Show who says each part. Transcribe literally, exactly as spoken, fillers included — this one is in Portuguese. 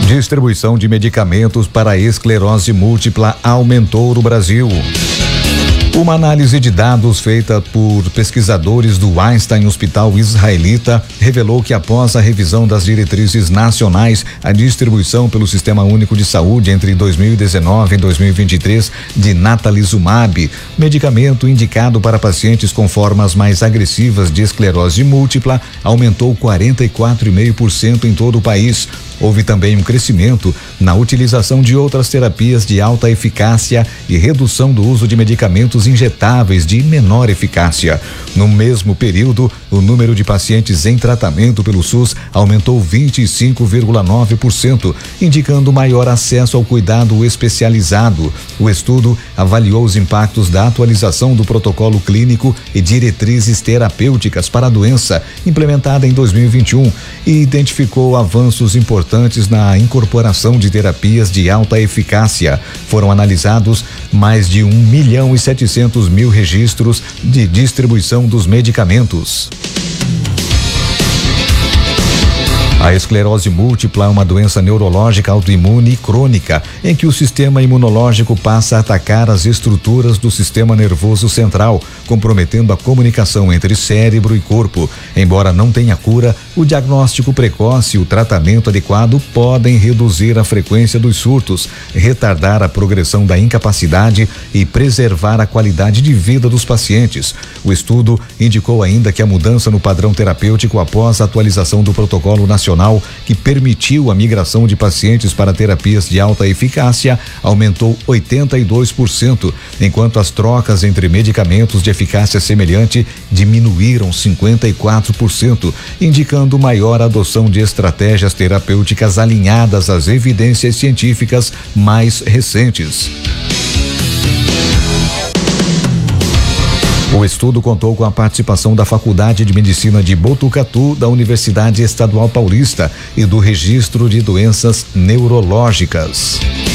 Speaker 1: Distribuição de medicamentos para esclerose múltipla aumentou no Brasil. Uma análise de dados feita por pesquisadores do Einstein Hospital Israelita revelou que após a revisão das diretrizes nacionais, a distribuição pelo Sistema Único de Saúde entre dois mil e dezenove e dois mil e vinte e três de natalizumab, medicamento indicado para pacientes com formas mais agressivas de esclerose múltipla, aumentou quarenta e quatro vírgula cinco por cento em todo o país. Houve também um crescimento na utilização de outras terapias de alta eficácia e redução do uso de medicamentos injetáveis de menor eficácia. No mesmo período, o número de pacientes em tratamento pelo SUS aumentou vinte e cinco vírgula nove por cento, indicando maior acesso ao cuidado especializado. O estudo avaliou os impactos da atualização do protocolo clínico e diretrizes terapêuticas para a doença, implementada em dois mil e vinte e um, e identificou avanços importantes na incorporação de terapias de alta eficácia. Foram analisados mais de um milhão e setecentos mil registros de distribuição dos medicamentos. A esclerose múltipla é uma doença neurológica autoimune e crônica, em que o sistema imunológico passa a atacar as estruturas do sistema nervoso central, comprometendo a comunicação entre cérebro e corpo. Embora não tenha cura, o diagnóstico precoce e o tratamento adequado podem reduzir a frequência dos surtos, retardar a progressão da incapacidade e preservar a qualidade de vida dos pacientes. O estudo indicou ainda que a mudança no padrão terapêutico após a atualização do protocolo nacional que permitiu a migração de pacientes para terapias de alta eficácia aumentou oitenta e dois por cento, enquanto as trocas entre medicamentos de eficácia semelhante diminuíram cinquenta e quatro por cento, indicando maior adoção de estratégias terapêuticas alinhadas às evidências científicas mais recentes. O estudo contou com a participação da Faculdade de Medicina de Botucatu, da Universidade Estadual Paulista e do Registro de Doenças Neurológicas.